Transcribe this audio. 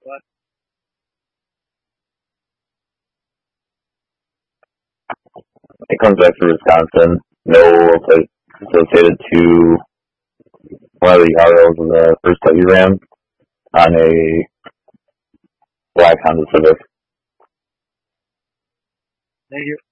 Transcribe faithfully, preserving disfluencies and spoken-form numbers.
It comes back to Wisconsin. No place associated to one of the Yarrows in the first time he ran on a black Honda Civic. Thank you.